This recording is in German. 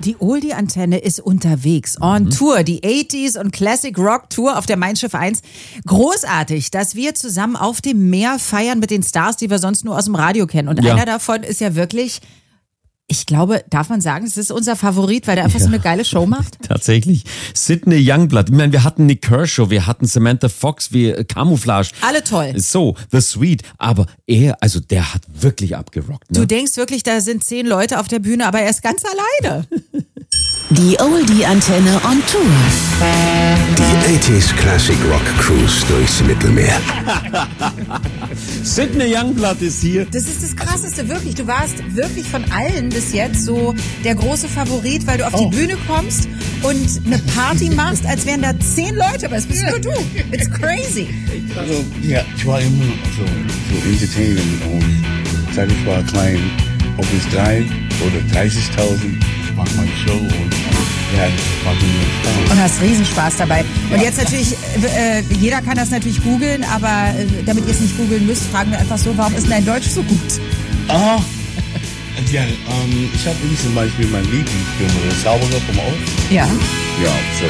Die Oldie-Antenne ist unterwegs, on Tour, die 80s und Classic Rock Tour auf der Mein Schiff 1. Großartig, dass wir zusammen auf dem Meer feiern mit den Stars, die wir sonst nur aus dem Radio kennen. Und einer davon ist ja wirklich, ich glaube, darf man sagen, es ist unser Favorit, weil der einfach so eine geile Show macht? Tatsächlich. Sidney Youngblood. Ich meine, wir hatten Nick Kershaw, wir hatten Samantha Fox, wir Camouflage. Alle toll. So, The Sweet. Aber der hat wirklich abgerockt. Ne? Du denkst wirklich, da sind 10 Leute auf der Bühne, aber er ist ganz alleine. Die Oldie-Antenne on Tour. Die 80s Classic Rock Cruise durchs Mittelmeer. Sidney Youngblood ist hier. Das ist das Krasseste, wirklich. Du warst wirklich von allen bis jetzt so der große Favorit, weil du auf die Bühne kommst und eine Party machst, als wären da 10 Leute, aber es bist nur du. It's crazy. Also, ja, ich war immer so entertainend und seit ich war klein, ob es 3 oder 30.000, ich mache meine Show und ja, ich mache mir Spaß. Und hast Riesenspaß dabei. Und jetzt natürlich, jeder kann das natürlich googeln, aber damit ihr es nicht googeln müsst, fragen wir einfach so, warum ist denn dein Deutsch so gut? Ja, ich habe zum Beispiel mein Lieblingsfilm, Zauberer vom Oz. Ja. Ja, so